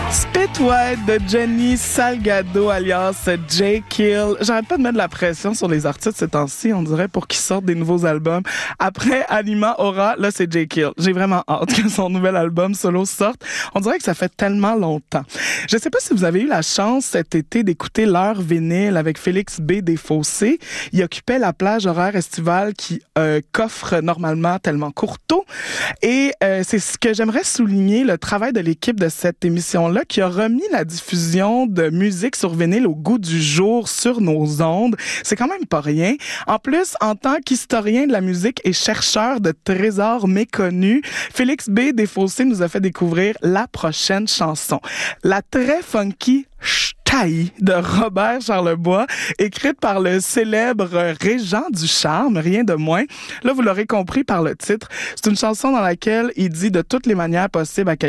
Spitwide de Jenny Salgado alias J. Kill. J'arrête pas de mettre de la pression sur les artistes ces temps-ci, on dirait, pour qu'ils sortent des nouveaux albums. Après Anima Aura, là c'est J. Kill. J'ai vraiment hâte que son nouvel album solo sorte. On dirait que ça fait tellement longtemps. Je sais pas si vous avez eu la chance cet été d'écouter l'heure vinyle avec Félix B. Desfossés. Il occupait la plage horaire estivale qui qu'offre normalement tellement Courteau. Et c'est ce que j'aimerais souligner, le travail de l'équipe de cette émission-là qui a remis la diffusion de musique sur vinyle au goût du jour sur nos ondes. C'est quand même pas rien. En plus, en tant qu'historien de la musique et chercheur de trésors méconnus, Félix B. Desfossés nous a fait découvrir la prochaine chanson. La très funky Taille de Robert Charlebois, écrite par le célèbre Régent du Charme, rien de moins. Là, vous l'aurez compris par le titre. C'est une chanson dans laquelle il dit de toutes les manières possibles à